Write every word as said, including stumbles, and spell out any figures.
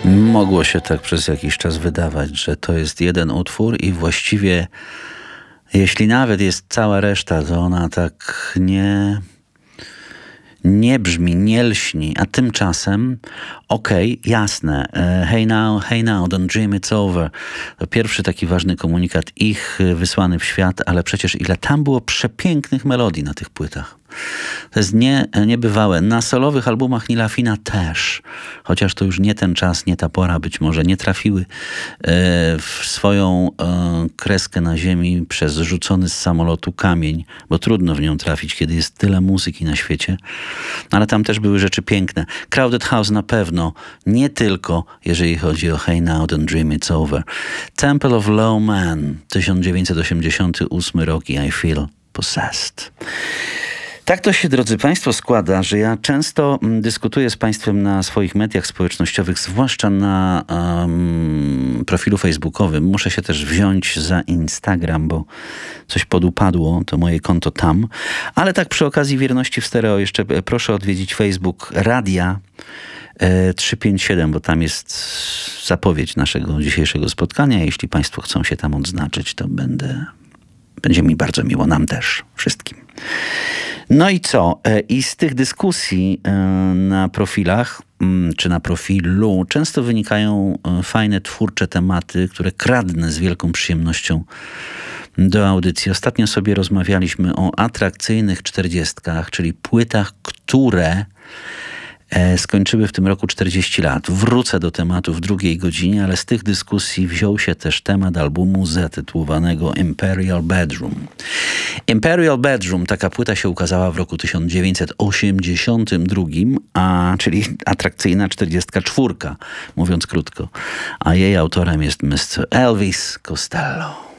Mogło się tak przez jakiś czas wydawać, że to jest jeden utwór i właściwie jeśli nawet jest cała reszta, to ona tak nie, nie brzmi, nie lśni, a tymczasem okej, okay, jasne, hey now, hey now, don't dream it's over. To pierwszy taki ważny komunikat ich wysłany w świat, ale przecież ile tam było przepięknych melodii na tych płytach. To jest nie, niebywałe. Na solowych albumach Nila Fina też, chociaż to już nie ten czas, nie ta pora, być może nie trafiły e, w swoją e, kreskę na ziemi przez rzucony z samolotu kamień, bo trudno w nią trafić, kiedy jest tyle muzyki na świecie. Ale tam też były rzeczy piękne. Crowded House na pewno, nie tylko jeżeli chodzi o Hey Now, Don't Dream It's Over. Temple of Low Man, tysiąc dziewięćset osiemdziesiąty ósmy rok i I Feel Possessed. Tak to się, drodzy Państwo, składa, że ja często dyskutuję z Państwem na swoich mediach społecznościowych, zwłaszcza na um, profilu facebookowym. Muszę się też wziąć za Instagram, bo coś podupadło, to moje konto tam. Ale tak przy okazji wierności w stereo jeszcze proszę odwiedzić Facebook Radia e, trzysta pięćdziesiąt siedem, bo tam jest zapowiedź naszego dzisiejszego spotkania. Jeśli Państwo chcą się tam odznaczyć, to będę, będzie mi bardzo miło, nam też, wszystkim. No i co? I z tych dyskusji na profilach, czy na profilu, często wynikają fajne, twórcze tematy, które kradnę z wielką przyjemnością do audycji. Ostatnio sobie rozmawialiśmy o atrakcyjnych czterdziestkach, czyli płytach, które skończyły w tym roku czterdzieści lat. Wrócę do tematu w drugiej godzinie, ale z tych dyskusji wziął się też temat albumu zatytułowanego Imperial Bedroom. Imperial Bedroom, taka płyta się ukazała w roku tysiąc dziewięćset osiemdziesiątym drugim, a, czyli atrakcyjna czterdziestka czwórka, mówiąc krótko. A jej autorem jest mister Elvis Costello.